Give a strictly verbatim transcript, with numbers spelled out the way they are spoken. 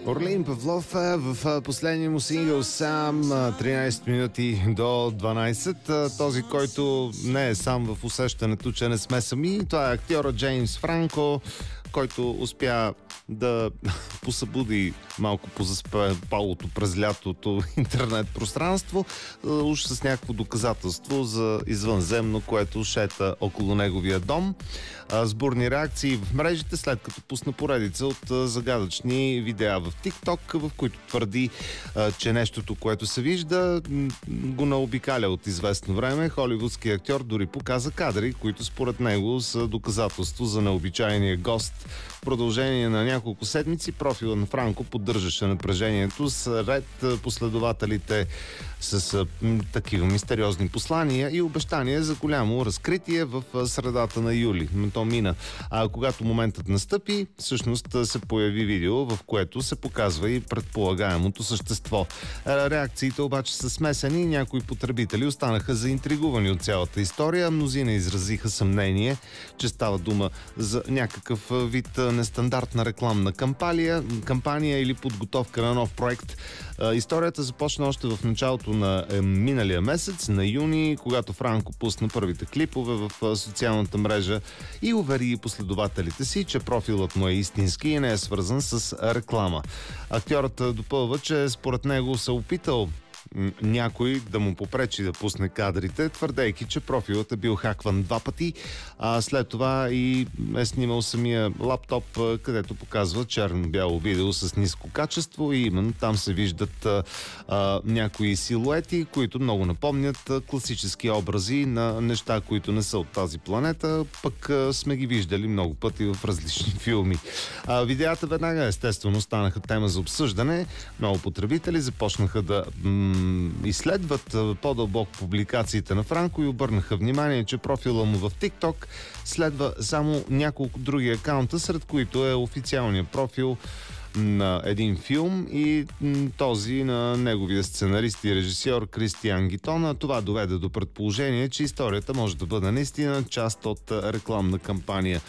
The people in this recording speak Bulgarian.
Орлин Павлов в последния му сингъл сам, тринайсет минути до дванайсет. Този, който не е сам в усещането, че не сме сами, това е актьора Джеймс Франко, който успя да посъбуди малко позаспалото през лятото интернет пространство, уж с някакво доказателство за извънземно, което шета около неговия дом. Сборни реакции в мрежите, след като пусна поредица от загадъчни видеа в TikTok, в които твърди, че нещото, което се вижда, го наобикаля от известно време. Холивудският актьор дори показа кадри, които според него са доказателство за необичайния гост. В продължение на няколко седмици профила на Франко поддържаше напрежението с ред последователите с м, такива мистериозни послания и обещания за голямо разкритие в средата на юли. То мина. А когато моментът настъпи, всъщност се появи видео, в което се показва и предполагаемото същество. Реакциите обаче са смесени. Някои потребители останаха заинтригувани от цялата история. Мнозина изразиха съмнение, че става дума за някакъв вид нестандартна рекламна кампания, кампания или подготовка на нов проект. Историята започна още в началото на миналия месец, на юни, когато Франко пусна първите клипове в социалната мрежа и увери последователите си, че профилът му е истински и не е свързан с реклама. Актьорът допълва, че според него се опитал някой да му попречи да пусне кадрите, твърдейки, че профилът е бил хакван два пъти, а след това и е снимал самия лаптоп, където показва черно-бяло видео с ниско качество и именно там се виждат а, а, някои силуети, които много напомнят а, класически образи на неща, които не са от тази планета, пък а, сме ги виждали много пъти в различни филми. А, видеята веднага естествено станаха тема за обсъждане. Много потребители започнаха да изследват по-дълбоко публикациите на Франко и обърнаха внимание, че профила му в TikTok следва само няколко други акаунта, сред които е официалният профил на един филм и този на неговия сценарист и режисьор Кристиан Гитона. Това доведе до предположение, че историята може да бъде наистина част от рекламна кампания.